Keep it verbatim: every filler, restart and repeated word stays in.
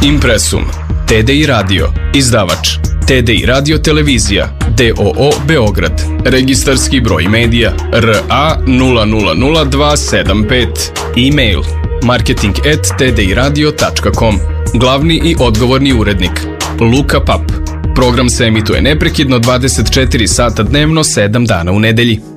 Impresum, T D I Radio, izdavač, T D I Radio Televizija, D O O Beograd, registarski broj medija R A nula nula nula dva sedam pet, e-mail marketing at t d i radio tačka com, glavni i odgovorni urednik Luka Pap. Program se emituje neprekidno dvadeset četiri sata dnevno, sedam dana u nedelji.